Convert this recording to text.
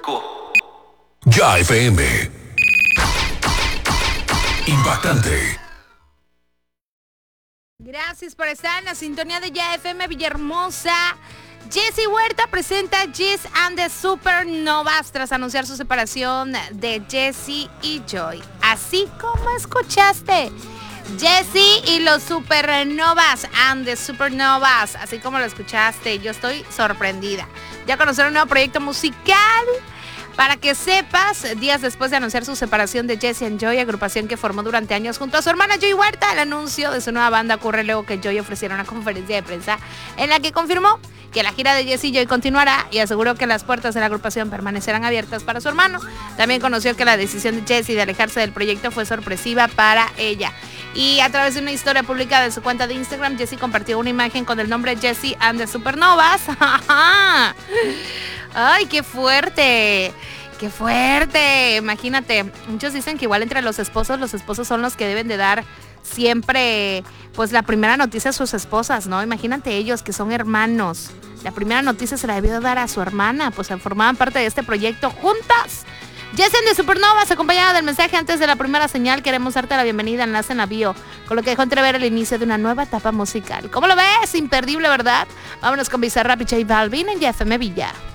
Ya FM. Impactante. Gracias por estar en la sintonía de Ya FM Villahermosa. Jessie Huerta presenta Jess and the Supernovas tras anunciar su separación de Jessie y Joy. Así como escuchaste, Jessie y los Supernovas and the Supernovas, así como lo escuchaste. Yo estoy sorprendida. Ya conocer un nuevo proyecto musical. Para que sepas, días después de anunciar su separación de Jessie and Joy, agrupación que formó durante años junto a su hermana Joy Huerta, el anuncio de su nueva banda ocurre luego que Joy ofreciera una conferencia de prensa en la que confirmó que la gira de Jessie y Joy continuará y aseguró que las puertas de la agrupación permanecerán abiertas para su hermano. También conoció que la decisión de Jessie de alejarse del proyecto fue sorpresiva para ella. Y a través de una historia publicada en su cuenta de Instagram, Jessie compartió una imagen con el nombre Jessie and the Supernovas. ¡Ay, qué fuerte! ¡Qué fuerte! Imagínate, muchos dicen que igual entre los esposos son los que deben de dar siempre, pues, la primera noticia a sus esposas, ¿no? Imagínate ellos que son hermanos. La primera noticia se la debió dar a su hermana, pues formaban parte de este proyecto juntas. Jessie and the Supernovas, acompañada del mensaje antes de la primera señal, queremos darte la bienvenida, enlace en la bio, con lo que dejó entrever el inicio de una nueva etapa musical. ¿Cómo lo ves? Imperdible, ¿verdad? Vámonos con Bizarrap y J Balvin en Ya FM Villa.